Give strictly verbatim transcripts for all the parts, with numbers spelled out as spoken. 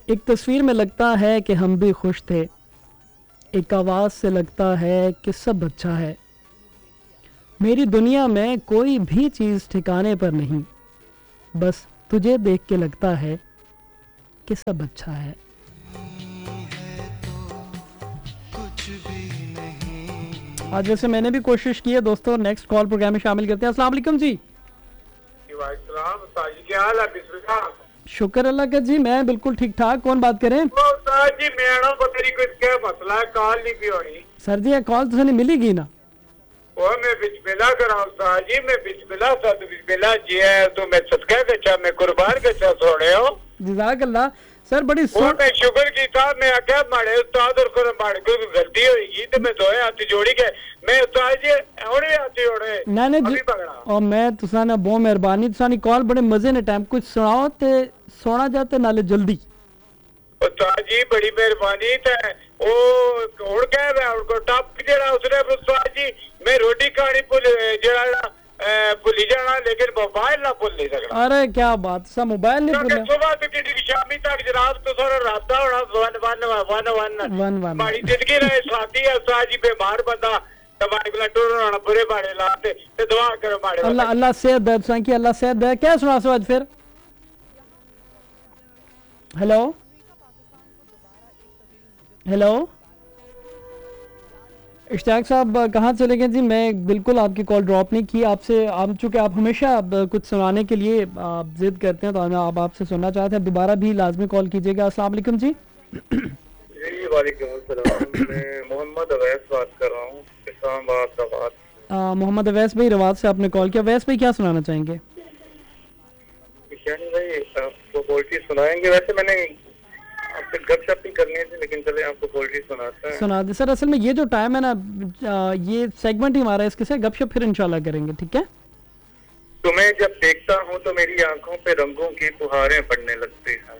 एक तस्वीर में लगता है कि हम भी खुश थे, एक आवाज़ से लगता है कि सब अच्छा है। मेरी दुनिया में कोई भी चीज़ ठिकाने पर नहीं, बस तुझे देख के लगता है कि सब अच्छा है। आज वैसे मैंने भी कोशिश की है दोस्तों, नेक्स्ट कॉल प्रोग्राम में शामिल करते हैं। अस्सलाम वालेकुम जी। क्या हाल है? बिस्मिल्लाह। शुक्र अल्लाह का जी, मैं बिल्कुल ठीक ठाक। कौन बात करें? जी मेरा पता नहीं कुछ क्या मसला है, कॉल नहीं भी होनी। सर जी कॉल तो मिलेगी ना? वो मैं बिस्मिल्लाह करा उस्ताद जी, मैं बिस्मिल्लाह था तो बिस्मिल्लाह जी है तो मैं सदका कच्चा मैं कुर्बान कच्चा सोने हो। जज़ाक अल्लाह सर, बड़ी वो मैं शुक्र की था। मैं आख्या माड़े उस्ताद और फिर माड़े कोई गलती होगी तो मैं दोए हाथ जोड़ी के मैं उस्ताद जी हुणे हाथ जोड़े ना ना जी। और मैं तुसा ने बहुत मेहरबानी, तुसा ने कॉल बड़े मजे ने टाइम कुछ सुनाओ ते सोना जाते नाले जल्दी। उस्ताद जी बड़ी मेहरबानी ते ओ हुण कह मैं उनको टॉप जेड़ा उसने उस्ताद जी मैं रोटी खानी भूल जेड़ा भूली जाना लेकिन मोबाइल ना भूल नहीं सकना। अरे क्या बात, सब मोबाइल नहीं भूले। सुबह से किसी शामी तक जनाब तो सारा रास्ता होना one one one one one one बड़ी जिंदगी रहे साथी है उस्ताद जी। बीमार बंदा तबाई को टूर बुरे बाड़े लाते ते दुआ करो माड़े। अल्लाह अल्लाह सेहत दे तुसा की, अल्लाह सेहत दे। क्या सुना सो आज फिर? हेलो हेलो इश्तियाक साहब कहाँ चले गए जी? मैं बिल्कुल आपकी कॉल ड्रॉप नहीं की आपसे। आप चूँकि आप हमेशा कुछ सुनाने के लिए आप जिद करते हैं तो मैं आप आपसे सुनना चाहते हैं, दोबारा भी लाजमी कॉल कीजिएगा। अस्सलाम वालेकुम जी। जी वालेकुम अस्सलाम, मैं मोहम्मद अवैस बात कर रहा हूँ, इस्लामाबाद रवात। मोहम्मद अवैस भाई रवात से आपने कॉल किया। अवैस भाई क्या सुनाना चाहेंगे? क्या नहीं भाई, आपको पोल्ट्री सुनाएंगे। वैसे मैंने आपसे गपशप ही करनी थी लेकिन चले आपको पोल्ट्री सुनाते हैं। सुना दे सर। असल में ये जो टाइम है ना, ये सेगमेंट ही हमारा है, इसके से गपशप फिर इंशाल्लाह करेंगे, ठीक है? तुम्हें जब देखता हूँ तो मेरी आंखों पे रंगों की फुहारें पड़ने लगती हैं।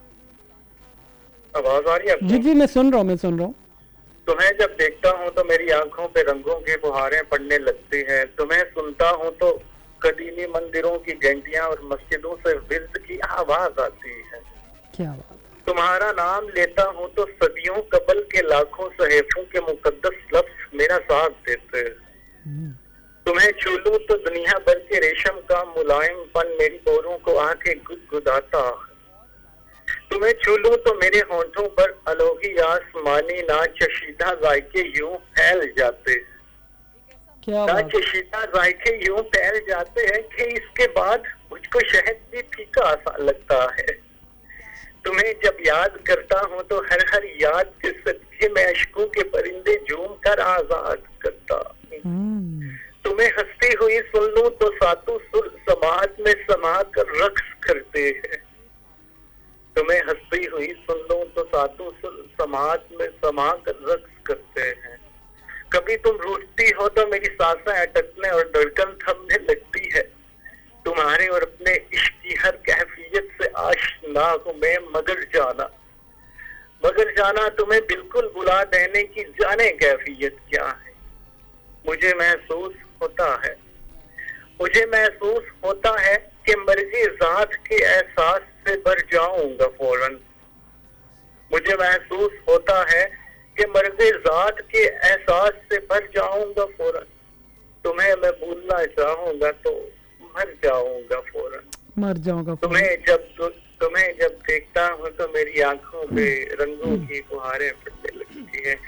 आवाज आ रही है आपको? जी जी मैं सुन रहा हूँ, मैं सुन रहा हूँ। तुम्हें जब देखता हूँ तो मेरी आंखों पे रंगों की फुहारें पड़ने लगती हैं। तुम्हें सुनता हूँ तो कदीमी मंदिरों की घंटियां और मस्जिदों से विज़्द की आवाज आती है। क्या बात। तुम्हारा नाम लेता हूँ तो सदियों कबल के लाखों सहेफों के मुकद्दस लफ्ज मेरा साथ देते हैं। तुम्हें छू लूं तो दुनिया भर के रेशम का मुलायमपन मेरी बोरों को आके गुदगुदाता। तुम्हें छू लूं तो मेरे होंठों पर अलोही आसमानी नाचशीदा जायके यूं फैल जाते हैं। नाचशीदा जायके यूं फैल जाते हैं कि इसके बाद मुझको शहद भी फीका सा लगता है। तुम्हें जब याद करता हूँ तो हर हर याद के सदके में अश्कों के परिंदे झूम कर आजाद करता हूँ। तुम्हें हंसती हुई सुन लूं तो सातों सुर समाज में समा कर रक्स करते हैं। तुम्हें हंसती हुई सुन लूं तो सातों सुर समाज में समा कर रक्स करते हैं। कभी तुम रूठती हो तो मेरी सांसें अटकने और धड़कन थमने लगती है। तुम्हारे और अपने इश्क की हर कैफियत से आशना हूं मैं, मगर जाना मगर जाना तुम्हें बिल्कुल बुला देने की जाने कैफियत क्या है। मुझे महसूस होता है मुझे महसूस होता है कि मर्जी जात के एहसास से भर जाऊंगा फौरन। मुझे महसूस होता है कि मर्जी जात के एहसास से भर जाऊंगा फौरन। तुम्हें मैं भूलना चाहूंगा तो मर जाऊंगा फौरन। मर जाऊंगा फौरन। तुम्हें जब तुम्हें जब देखता हूँ तो मेरी आंखों पे रंगों की फुहारें पड़ने लगती है।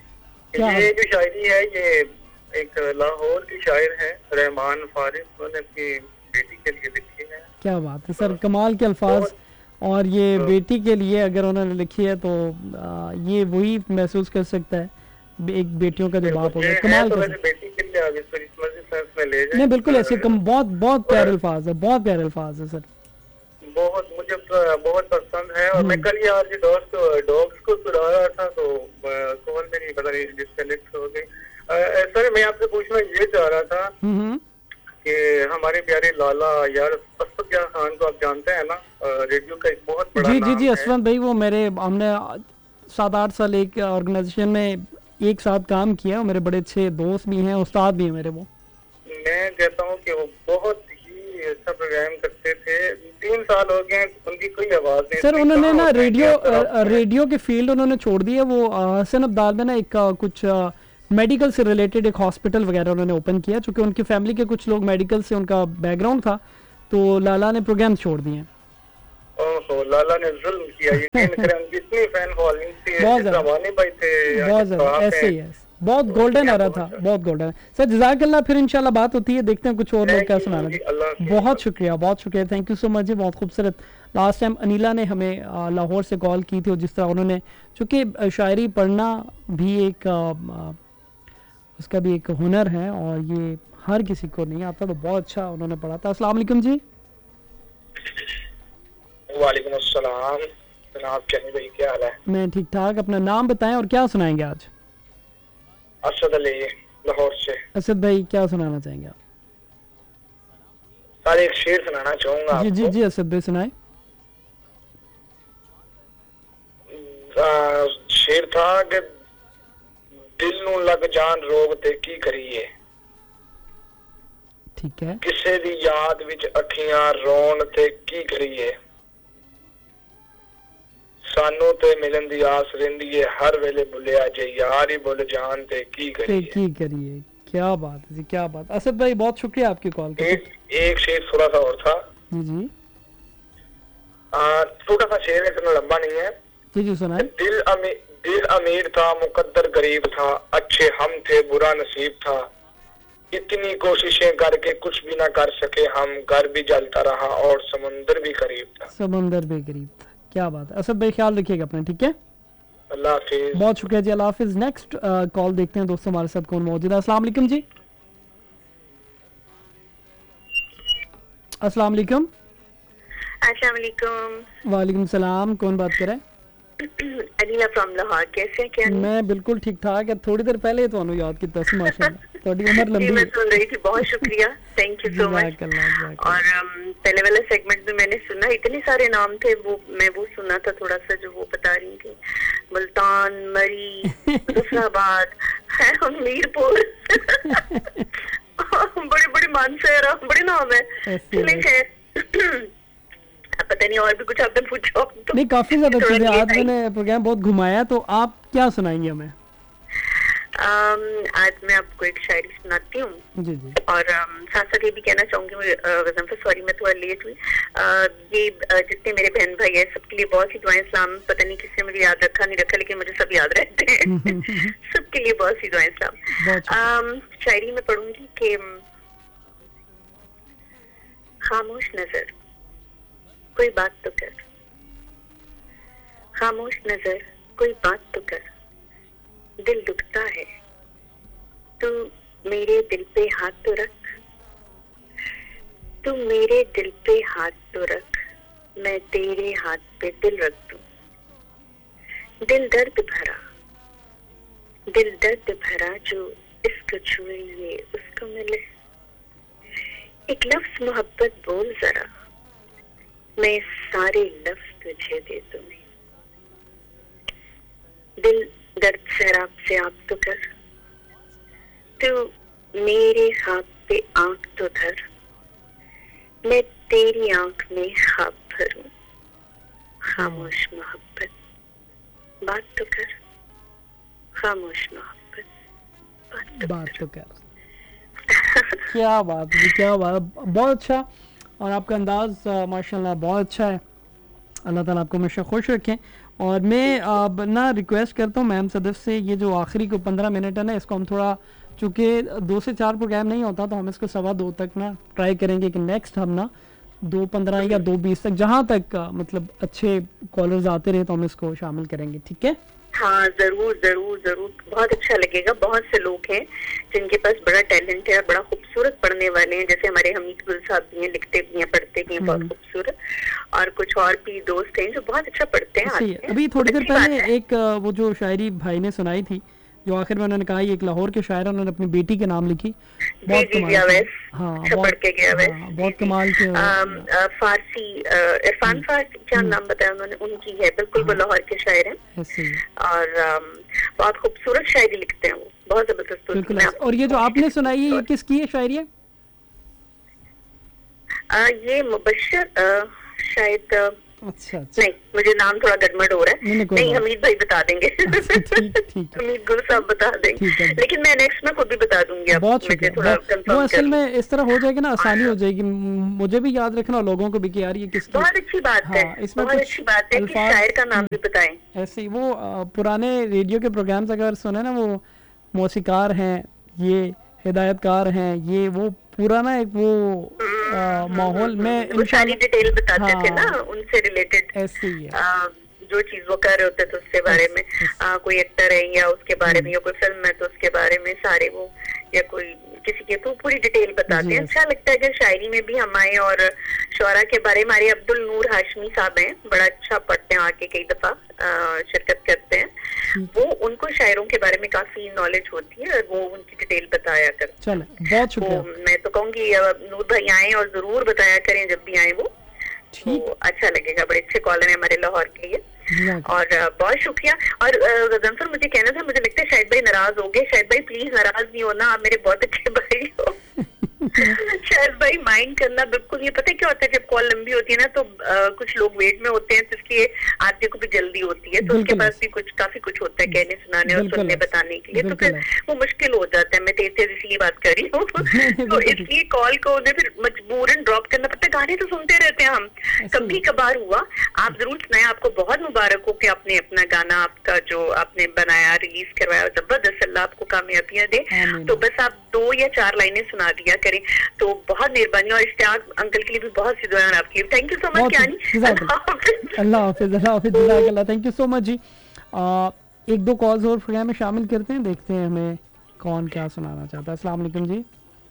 ये जो शायरी है ये एक लाहौर की शायर है रहमान फारिस, उन्होंने अपनी बेटी के लिए लिखी है। क्या बात है सर, कमाल के अल्फाज। और ये बेटी के लिए अगर उन्होंने लिखी है तो आ, ये वही महसूस कर सकता है एक बेटियों का जो बाप होगा। कमाल तो बेटी के लिए आगे में ले जाए। नहीं बिल्कुल ऐसे कम बहुत बहुत प्यारे अल्फाज है, बहुत प्यारे अल्फाज है सर। बहुत मुझे बहुत पसंद है। और मैं कल यार जी दोस्त डॉग्स को सुना रहा था तो कॉल में नहीं पता नहीं डिस्कनेक्ट हो गई। सर मैं आपसे पूछना ये चाह रहा था कि हमारे प्यारे लाला यार असफत खान को आप जानते हैं ना, रेडियो का एक बहुत बड़ा जी जी जी असफत भाई, वो मेरे हमने सात आठ साल एक ऑर्गेनाइजेशन में एक साथ काम किया है, मेरे बड़े अच्छे दोस्त भी हैं, उस्ताद भी हैं मेरे। वो मैं कहता हूँ कि वो बहुत ही ही अच्छा प्रोग्राम करते थे, तीन साल हो गए उनकी कोई आवाज नहीं। सर उन्होंने ना रेडियो रेडियो के फील्ड उन्होंने छोड़ दी है। वो हसन अब्दाल में ना एक आ, कुछ मेडिकल से रिलेटेड एक हॉस्पिटल वगैरह उन्होंने ओपन किया, चूँकि उनकी फैमिली के कुछ लोग मेडिकल से उनका बैकग्राउंड था, तो लाला ने प्रोग्राम छोड़ दिए। ओहो, लाला ने जुल्म किया। यकीन करें उनकी इतनी फैन फॉलोइंग थी, बहुत ज़्यादा, रवानी भाई थे, बहुत ज़्यादा, ऐसे ही है, बहुत गोल्डन एरा था, बहुत गोल्डन। सर जज़ाकल्लाह, फिर इंशाल्लाह बात होती है, देखते हैं कुछ और लोग क्या सुनाना है। बहुत शुक्रिया, बहुत शुक्रिया, थैंक यू सो मच जी, बहुत खूबसूरत। लास्ट टाइम अनिला ने हमें आ, लाहौर से कॉल की थी, और जिस तरह उन्होंने, चूँकि शायरी पढ़ना भी एक आ, उसका भी एक हुनर है, और ये हर किसी को नहीं आता, तो बहुत अच्छा उन्होंने पढ़ा था। अस्सलाम वालेकुम जी। वालेकुम अस्सलाम जनाब, शनी भाई क्या हाल है? मैं ठीक ठाक, अपना नाम बताएं और क्या सुनाएंगे आज? असद अली लाहौर से। असद भाई क्या सुनाना चाहेंगे आप? सारे एक शेर सुनाना चाहूंगा जी जी जी असद भाई सुनाए। शेर था कि दिल नू लग जान रोग ते की करिए, ठीक है। किसे दी याद विच अखियां रोन ते की करिए, सानू ते मिलन दी आस रहिंदी है हर वेले भुलिया जे यार ही भुल जान ते की करिए। की करिए, क्या बात है जी, क्या बात। असद भाई बहुत शुक्रिया आपकी कॉल के। एक एक शेर थोड़ा सा और था। जी जी छोटा सा शेर है, इतना लंबा नहीं है। जी जी सुनाए। दिल अमीर दिल अमीर था मुकद्दर गरीब था, अच्छे हम थे बुरा नसीब था, इतनी कोशिशें करके कुछ भी ना कर सके हम, घर भी जलता रहा और समुंदर भी करीब था। समुंदर भी करीब था, क्या बात है। असद भाई ख्याल रखिएगा अपना, ठीक है, अल्लाह हाफिज। बहुत शुक्रिया जी, अल्लाह हाफिज। नेक्स्ट कॉल देखते हैं दोस्तों हमारे साथ कौन मौजूद है। अस्सलाम वालेकुम जी। अस्सलाम वालेकुम। अस्सलाम वालेकुम। वालेकुम सलाम, कौन बात कर रहा है? अनिला फ्रॉम लाहौर, कैसे हैं? क्या मैं बिल्कुल ठीक ठाक है, थोड़ी देर पहले ਤੁਹਾਨੂੰ याद ਕੀਤਾ ਸੀ माशाल्लाह, ਤੁਹਾਡੀ उम्र लंबी जी, है। मैं सुन रही थी, बहुत शुक्रिया, थैंक यू सो मच। और um, पहले वाला सेगमेंट में मैंने सुना, इतने सारे नाम थे, वो मैं वो सुना था थोड़ा सा जो वो बता रही थी, मुल्तान, मरी, मुजफ्फराबाद, मीरपुर बड़े बड़े मानसर, बड़े नाम है। चलिए खैर, पता नहीं और भी कुछ आपने पूछा तो। नहीं, काफी ज्यादा चीजें आज मैंने प्रोग्राम बहुत घुमाया, तो आप क्या सुनाएंगे हमें? um, आज मैं आपको एक शायरी सुनाती हूँ। जी जी। और um, साथ साथ ये भी कहना चाहूंगी, सॉरी मैं थोड़ा लेट हुई, uh, ये uh, जितने मेरे बहन भाई है सबके लिए बहुत सी दुआएं। इस्लाम पता नहीं किसने मुझे याद रखा नहीं रखा, लेकिन मुझे सब याद रहते हैं सबके लिए बहुत सी दुआएं इस्लाम। um, शायरी में पढ़ूंगी कि खामोश नजर कोई बात तो कर, खामोश नजर कोई बात तो कर, दिल दुखता है तू मेरे दिल पे हाथ तो रख, तू मेरे दिल पे हाथ तो रख, मैं तेरे हाथ पे दिल रख दूं। दिल दर्द भरा, दिल दर्द भरा जो इसको छुए ये उसको मिले, एक लफ्ज मोहब्बत बोल जरा, मैं सारे लफ्ज तुझे दे दूं। दिल दर्द शराब से आप तो कर, तू मेरे हाथ पे आंख तो धर, मैं तेरी आंख में ख्वाब भरूं। खामोश मोहब्बत बात तो कर, खामोश मोहब्बत बात तो बात तो कर क्या बात है, क्या बात, बहुत अच्छा। और आपका अंदाज माशाल्लाह बहुत अच्छा है, अल्लाह ताला आपको हमेशा खुश रखें। और मैं अब ना रिक्वेस्ट करता हूँ मैम सदफ से, ये जो आखिरी को पंद्रह मिनट है ना, इसको हम थोड़ा, चूँकि दो से चार प्रोग्राम नहीं होता, तो हम इसको सवा दो तक ना ट्राई करेंगे कि नेक्स्ट हम ना दो पंद्रह या दो बीस तक, जहाँ तक मतलब अच्छे कॉलर्स आते रहे, तो हम इसको शामिल करेंगे, ठीक है? हाँ जरूर जरूर जरूर, बहुत अच्छा लगेगा। बहुत से लोग हैं जिनके पास बड़ा टैलेंट है, बड़ा खूबसूरत पढ़ने वाले हैं, जैसे हमारे हमीद गुल साहब भी हैं, लिखते भी हैं, पढ़ते भी हैं बहुत खूबसूरत, और कुछ और भी दोस्त हैं जो बहुत अच्छा पढ़ते हैं। अभी थोड़ी देर पहले एक वो जो शायरी भाई ने सुनाई थी, जो आखिर में उन्होंने कहा, एक लाहौर के शायर, उन्होंने अपनी बेटी के नाम लिखी, बहुत कमाल, हाँ बहुत बहुत कमाल के। फारसी इरफान फारसी क्या नाम बताया उन्होंने, उनकी है, बिल्कुल वो लाहौर के शायर हैं, और बहुत खूबसूरत शायरी लिखते हैं वो, बहुत जबरदस्त। बिल्कुल। और ये जो आपने सुनाई है, ये किसकी है शायरी है? आ, ये मुबश्शिर आ, शायद आ, अच्छा अच्छा नहीं, मुझे नाम थोड़ा गड़बड़ हो रहा है। नहीं, नहीं, कोई नहीं, बात हमीद भाई बता देंगे। अच्छा, ठीक ठीक है। हमीद गुल साहब बता ठीक है। देंगे, लेकिन मैं नेक्स्ट में खुद भी बता दूंगी। अब बहुत मुझे शुक्रिया। थोड़ा बहुत- वो कंफर्म असल कर में इस तरह हो जाएगी ना, आसानी हो जाएगी, म- मुझे भी याद रखना और लोगों को भी कि यार ये किसकी। बहुत अच्छी बात है। हाँ, इसमें बहुत कुछ अच्छी बात है कि अल्फाज- शायर का नाम भी बताएं। ऐसे ही वो अ, पुराने रेडियो के प्रोग्राम्स अगर सुने ना, वो मौसीकार हैं, ये हिदायतकार हैं, ये वो पूरा ना एक वो अ, माहौल में वो सारी डिटेल बताते थे ना, हाँ, उनसे रिलेटेड ऐसे ही है। जो चीज वो कर रहे होते थे उसके बारे में, आ, कोई एक्टर है या उसके बारे में, या कोई फिल्म है तो उसके बारे में सारे वो, या कोई किसी के, तो पूरी डिटेल बताते हैं। अच्छा लगता है कि शायरी में भी हम आए और शोरा के बारे में। हमारे अब्दुल नूर हाशमी साहब हैं, बड़ा अच्छा पढ़ते हैं, आके कई दफा शिरकत करते हैं। वो उनको शायरों के बारे में काफी नॉलेज होती है और वो उनकी डिटेल बताया करते चले, बहुत शुक्रिया। हैं। मैं तो कहूँगी नूर भाई आए और जरूर बताया करें जब भी आए वो, ठीक, तो अच्छा लगेगा। बड़े अच्छे कॉलर हैं हमारे लाहौर के ये, जज़ाक और अ, बहुत शुक्रिया। और अ, गजनफर, मुझे कहना था, मुझे लगता है शायद भाई नाराज हो गए। शायद भाई प्लीज नाराज नहीं होना, आप मेरे बहुत अच्छे भाई हो। शायद भाई माइंड करना बिल्कुल। ये पता है क्या होता है, जब कॉल लंबी होती है ना तो आ, कुछ लोग वेट में होते हैं, तो इसलिए आदमी को भी जल्दी होती है, तो उसके बिल्कुल पास भी कुछ काफी कुछ होता है कहने सुनाने और बिल्कुल सुनने ऐसे, बताने के लिए, तो बिल्कुल फिर ऐसे। वो मुश्किल हो जाता है। मैं तेज तेज इसलिए बात कर रही हूँ। तो इसलिए कॉल को उन्हें फिर मजबूरन ड्रॉप करना पड़ता है। गाने तो सुनते रहते हैं हम, कभी कभार हुआ। आप जरूर सुनाए, आपको बहुत मुबारक हो कि आपने अपना गाना, आपका जो आपने बनाया, रिलीज करवाया, जबरदस्त, अल्लाह आपको कामयाबियां दे। आमीन। तो बस आप दो या चार लाइनें सुना दिया करें तो बहुत मेहरबानी। और इश्तियाक अंकल के लिए भी बहुत सी दुआएं आपकी। थैंक यू सो मच बहुत कियानी। जज़ाक अल्लाह हाफिज, अल्लाह हाफिज, जज़ाक अल्लाह, थैंक यू सो मच जी। आ, एक दो कॉल्स और प्रोग्राम में शामिल करते हैं, देखते हैं हमें कौन क्या सुनाना चाहता है। अस्सलाम वालेकुम जी।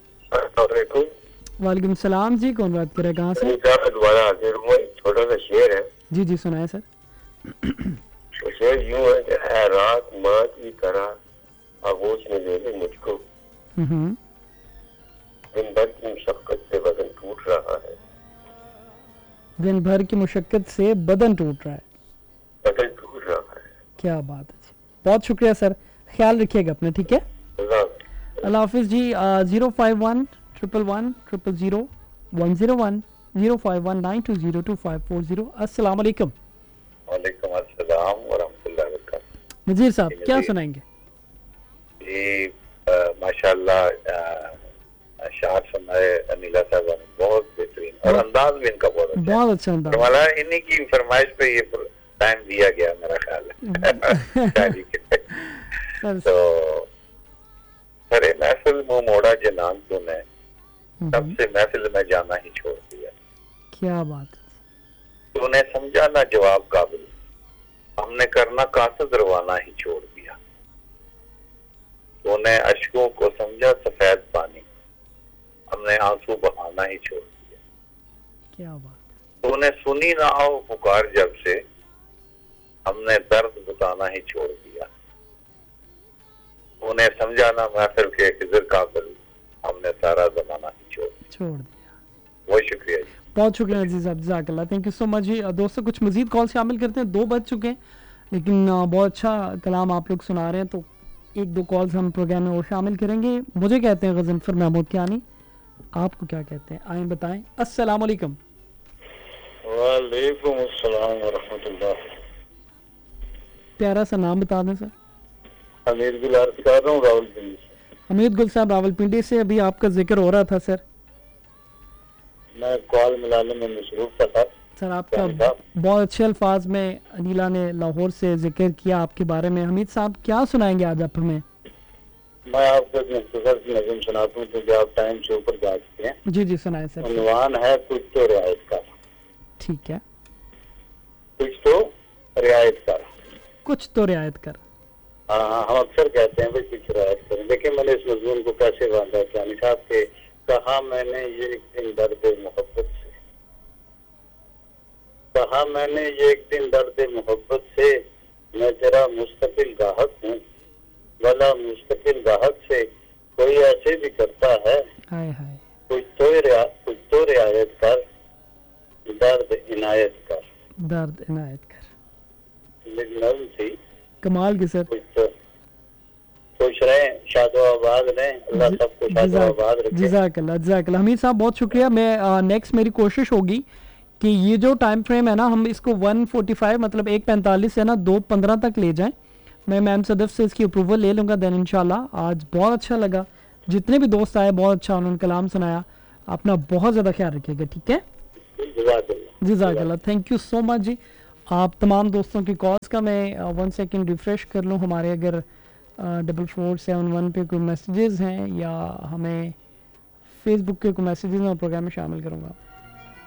वालेकुम सलाम जी, कौन बात कर रहे हैं, कहाँ से? दोबारा हाजिर हुआ। छोटा सा शेर है, जी जी सुनाए सर। तो शेर यूं है कि ऐ रात माँ की तरह आगोश में ले ले मुझको, हम्म, दिन भर की मुशक्कत से बदन टूट रहा है, दिन भर की मुशक्कत से बदन टूट रहा है। बदन टूट रहा है। क्या बात है जी, बहुत शुक्रिया सर, ख्याल रखिएगा अपना, ठीक है, अल्लाह अल्लाह हाफिज जी। Zero five one triple one triple zero one zero one zero five one nine to zero to five four zero. अस्सलाम वालेकुम। वालेकुम अस्सलाम व रहमतुल्लाहि व बरकातहू। नजीर साहब जी, क्या नजीर। सुनाएंगे? ये अ, माशाल्लाह अ, शायर सुनाए अनिला साहब ने, बहुत बेहतरीन, और अंदाज भी इनका बहुत अच्छा है। बहुत अच्छा अंदाज। वाला इन्हीं की फरमाइश पे ये टाइम दिया गया मेरा ख्याल है शादी के। सर, तो सरे महफिल मुंह मोड़ा जनान तूने, हम्म, तब से महफिल में जाना ही छोड़ दिया। क्या बात है। तूने समझा ना जवाब काबिल, हमने करना कासद रवाना ही छोड़ दिया। तूने अश्कों को समझा सफेद पानी, हमने आंसू बहाना ही छोड़ दिया। क्या बात है। तूने सुनी ना हो पुकार जब से, हमने दर्द बताना ही छोड़ दिया। तूने समझा ना महफिल के हिजर काबिल, हमने सारा जमाना ही छोड़ दिया। छोड़ दिया। बहुत शुक्रिया जी। बहुत शुक्रिया अजीज साहब, जज़ाकल्लाह, थैंक यू सो मच जी। अ, दोस्तों कुछ मजीद कॉल शामिल करते हैं, दो बज चुके हैं, लेकिन अ, बहुत अच्छा कलाम आप लोग सुना रहे हैं, तो एक दो कॉल्स हम प्रोग्राम में और शामिल करेंगे। मुझे कहते हैं गज़नफर महमूद कियानी, आपको क्या कहते हैं, आए बताएं। अस्सलाम वालेकुम। वालेकुम अस्सलाम व रहमतुल्लाह। प्यारा सा नाम बता दें सर। अमीर गुल अर्ज कर रहा हूँ रावलपिंडी से। हमीद गुल साहब रावलपिंडी से, अभी आपका जिक्र हो रहा था सर। मैं कॉल मिलाने में मसरूफ था। सर आपका बहुत अच्छे अल्फाज में अनीला ने लाहौर से जिक्र किया आपके बारे में। हमीद साहब क्या सुनाएंगे आज आप हमें? मैं आपको एक मुख्तसर सी नज़म सुनाता हूँ क्योंकि आप टाइम से ऊपर जा चुके हैं। जी जी सुनाए सर। उन्वान है कुछ तो रियायत का। ठीक है, कुछ तो रियायत का। कुछ तो रियायत कर। हाँ, हम अक्सर कहते हैं भाई कुछ रियायत करें। देखिए मैंने इस मजमून को कैसे बांधा कियानी साहब के, कहा मैंने ये एक दिन दर्द मोहब्बत से, कहा मैंने ये एक दिन दर्द मोहब्बत से, मैं तेरा मुस्तकिल गाहक हूँ, भला मुस्तकिल गाहक से कोई ऐसे भी करता है। हाय हाय। कुछ तो रिया कुछ तो रियायत कर, दर्द इनायत कर। दर्द इनायत कर, नज्म थी कमाल की सर। कुछ तो खुश रहे शादोआबाद रहें, अल्लाह सबको शादोआबाद रखे। जज़ाकल्लाह जज़ाकल्लाह। हमीद साहब बहुत शुक्रिया। मैं नेक्स्ट मेरी कोशिश होगी कि ये जो टाइम फ्रेम है ना, हम इसको वन फोर्टी फाइव मतलब एक पैंतालीस से ना दो पंद्रह तक ले जाएं। मैं मैम सदफ से इसकी अप्रूवल ले लूँगा देन इंशाल्लाह। आज बहुत अच्छा लगा, जितने भी दोस्त आए बहुत अच्छा उन्होंने कलाम सुनाया। अपना बहुत ज़्यादा ख्याल रखिएगा, ठीक है? जज़ाकल्लाह, थैंक यू सो मच जी। आप तमाम दोस्तों की कॉल्स का मैं वन सेकेंड रिफ़्रेश कर लूँ। हमारे अगर डबल फोर सेवन वन पे कोई मैसेजेस हैं या हमें फेसबुक के कोई मैसेजेस मैं प्रोग्राम में शामिल करूँगा।